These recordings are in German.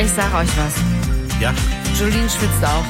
Ich sag euch was. Ja. Jolene schwitzt auch.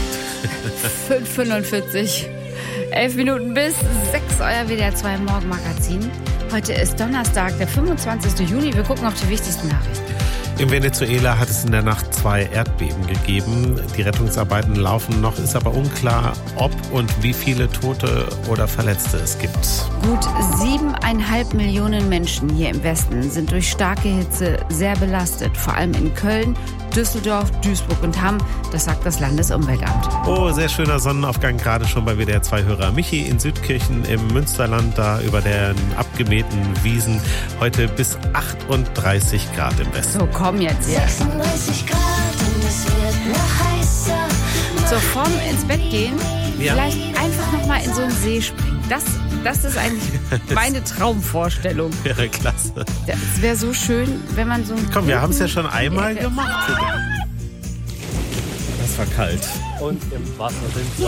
5:45. 11 Minuten bis 6, euer WDR 2 Morgenmagazin. Heute ist Donnerstag, der 25. Juni. Wir gucken auf die wichtigsten Nachrichten. In Venezuela hat es in der Nacht 2 Erdbeben gegeben. Die Rettungsarbeiten laufen noch, ist aber unklar, ob und wie viele Tote oder Verletzte es gibt. Gut 7,5 Millionen Menschen hier im Westen sind durch starke Hitze sehr belastet. Vor allem in Köln, Düsseldorf, Duisburg und Hamm. Das sagt das Landesumweltamt. Oh, sehr schöner Sonnenaufgang, gerade schon bei WDR 2-Hörer Michi in Südkirchen im Münsterland, da über den abgemähten Wiesen. Heute bis 38 Grad im Westen. So, komm jetzt hier. 36 Grad und es wird noch heißer. So, vorm ins Bett gehen, Ja. vielleicht einfach nochmal in so einen See springen. Das ist eigentlich meine Traumvorstellung. Wäre klasse. Es wäre so schön, wenn man so einen Komm, wir haben es ja schon guten- einmal gemacht. Das war kalt. Und im Wasser sind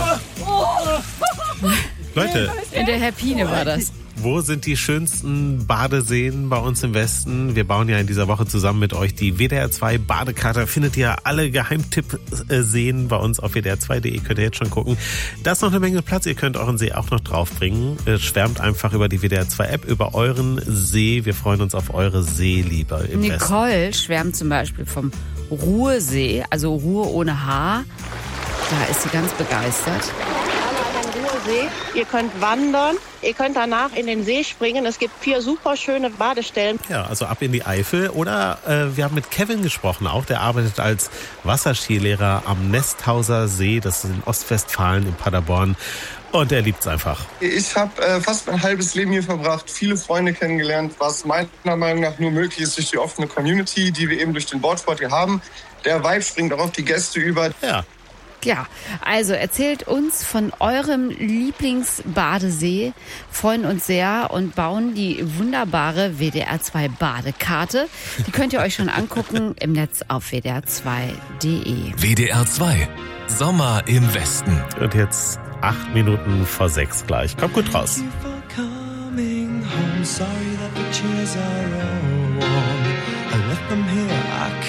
Leute, In der Herpine war das. wo sind die schönsten Badeseen bei uns im Westen? Wir bauen ja in dieser Woche zusammen mit euch die WDR 2 Badekarte. Findet ihr alle Geheimtipp-Seen bei uns auf wdr2.de. Könnt ihr jetzt schon gucken. Da ist noch eine Menge Platz. Ihr könnt euren See auch noch draufbringen. Schwärmt einfach über die WDR 2 App, über euren See. Wir freuen uns auf eure Seeliebe im Westen. Nicole schwärmt zum Beispiel vom Ruhrsee, also Ruhe ohne Haar. Da ist sie ganz begeistert. Ruhrsee. Ihr könnt wandern, ihr könnt danach in den See springen. Es gibt 4 super schöne Badestellen. Ja, also ab in die Eifel. Oder wir haben mit Kevin gesprochen auch. Der arbeitet als Wasserskilehrer am Nesthauser See. Das ist in Ostwestfalen in Paderborn. Und er liebt es einfach. Ich habe fast mein halbes Leben hier verbracht, viele Freunde kennengelernt, was meiner Meinung nach nur möglich ist durch die offene Community, die wir eben durch den Boardsport hier haben. Der Vibe springt auch auf die Gäste über. Ja. Ja, also erzählt uns von eurem Lieblingsbadesee, freuen uns sehr und bauen die wunderbare WDR 2 Badekarte. Die könnt ihr euch schon angucken im Netz auf wdr2.de. WDR 2. Sommer im Westen. Und jetzt 8 Minuten vor 6 gleich. Kommt gut raus. Thank you for coming home. Sorry that the chairs are all warm. I left them here. I